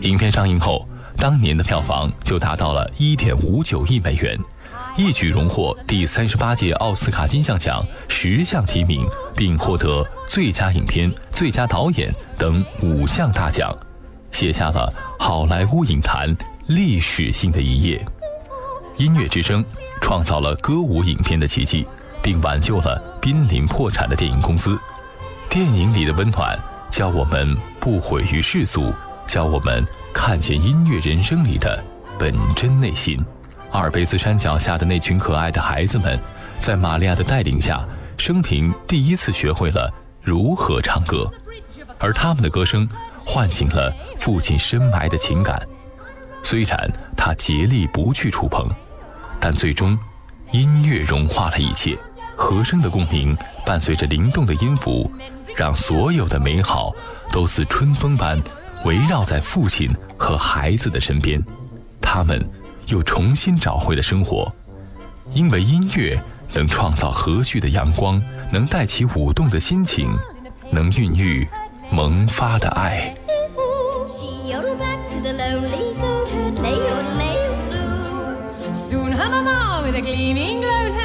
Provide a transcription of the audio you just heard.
影片上映后，当年的票房就达到了1.59亿美元，一举荣获第38届奥斯卡金像奖10项提名，并获得最佳影片、最佳导演等5项大奖，写下了好莱坞影坛历史性的一页。音乐之声创造了歌舞影片的奇迹，并挽救了濒临破产的电影公司。电影里的温暖教我们不毁于世俗，教我们看见音乐人生里的本真内心。阿尔卑斯山脚下的那群可爱的孩子们，在玛利亚的带领下，生平第一次学会了如何唱歌，而他们的歌声唤醒了父亲深埋的情感。虽然他竭力不去触碰，但最终音乐融化了一切，和声的共鸣伴随着灵动的音符，让所有的美好都似春风般围绕在父亲和孩子的身边。他们又重新找回了生活，因为音乐能创造和煦的阳光，能带起舞动的心情，能孕育萌发的爱。 Soon her mamma with a gleaming goat